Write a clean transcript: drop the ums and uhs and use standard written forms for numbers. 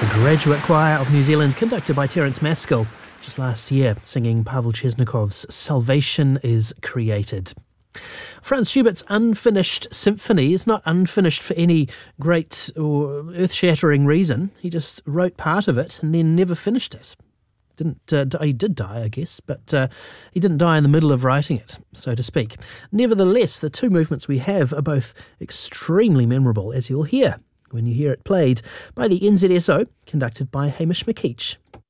The Graduate Choir of New Zealand, conducted by Terence Maskell, just last year, singing Pavel Chesnikov's Salvation is Created. Franz Schubert's unfinished symphony is not unfinished for any great or earth-shattering reason. He just wrote part of it and then never finished it. He did die, I guess, but he didn't die in the middle of writing it, so to speak. Nevertheless, the two movements we have are both extremely memorable, as you'll hear when you hear it played by the NZSO, conducted by Hamish McKeach.